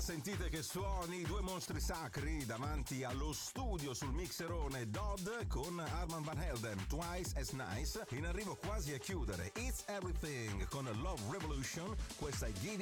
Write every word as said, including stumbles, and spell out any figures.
sentite che suoni, due mostri sacri davanti allo studio sul mixerone Dodd con Armand Van Helden, Twice as Nice, in arrivo quasi a chiudere It's Everything con Love Revolution, questa è Give